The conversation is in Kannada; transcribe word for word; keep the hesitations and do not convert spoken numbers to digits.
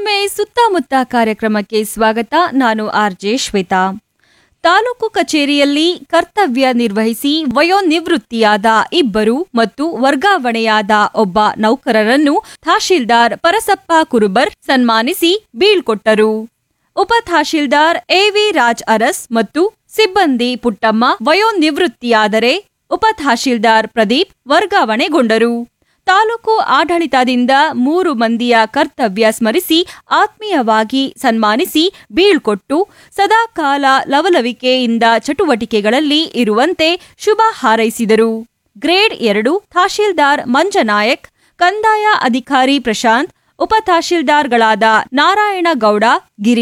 ಮತ್ತೊಮ್ಮೆ ಸುತ್ತಮುತ್ತ ಕಾರ್ಯಕ್ರಮಕ್ಕೆ ಸ್ವಾಗತ. ನಾನು ಆರ್ಜೆ ಶ್ವೇತಾ. ತಾಲೂಕು ಕಚೇರಿಯಲ್ಲಿ ಕರ್ತವ್ಯ ನಿರ್ವಹಿಸಿ ವಯೋನಿವೃತ್ತಿಯಾದ ಇಬ್ಬರು ಮತ್ತು ವರ್ಗಾವಣೆಯಾದ ಒಬ್ಬ ನೌಕರರನ್ನು ತಹಶೀಲ್ದಾರ್ ಪರಸಪ್ಪ ಕುರುಬರ್ ಸನ್ಮಾನಿಸಿ ಬೀಳ್ಕೊಟ್ಟರು. ಉಪ ತಹಶೀಲ್ದಾರ್ ಎವಿ ರಾಜ್ ಅರಸ್ ಮತ್ತು ಸಿಬ್ಬಂದಿ ಪುಟ್ಟಮ್ಮ ವಯೋನಿವೃತ್ತಿಯಾದರೆ ಉಪ ತಹಶೀಲ್ದಾರ್ ಪ್ರದೀಪ್ ವರ್ಗಾವಣೆಗೊಂಡರು. ತಾಲೂಕು ಆಡಳಿತದಿಂದ ಮೂರು ಮಂದಿಯ ಕರ್ತವ್ಯ ಸ್ಮರಿಸಿ ಆತ್ಮೀಯವಾಗಿ ಸನ್ಮಾನಿಸಿ ಬೀಳ್ಕೊಟ್ಟು ಸದಾಕಾಲ ಲವಲವಿಕೆಯಿಂದ ಚಟುವಟಿಕೆಗಳಲ್ಲಿ ಇರುವಂತೆ ಶುಭ ಹಾರೈಸಿದರು. ಗ್ರೇಡ್ ಎರಡು ತಹಶೀಲ್ದಾರ್ ಮಂಜನಾಯಕ್, ಕಂದಾಯ ಅಧಿಕಾರಿ ಪ್ರಶಾಂತ್, ಉಪ ತಹಶೀಲ್ದಾರ್ಗಳಾದ ನಾರಾಯಣಗೌಡ, ಗಿರಿ